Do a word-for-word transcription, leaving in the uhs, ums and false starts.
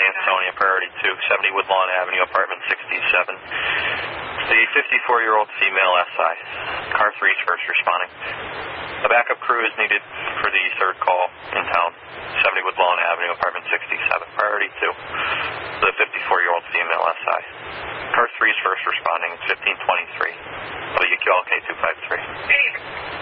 Ansonia, priority two, seventy Woodlawn Avenue, apartment sixty-seven. The fifty-four-year-old female S I. Car three is first responding. A backup crew is needed for the third call in town, seventy Woodlawn Avenue, apartment sixty-seven, priority two. The fifty-four-year-old female S I. Car three is first responding, fifteen twenty-three. W Q L K two five three.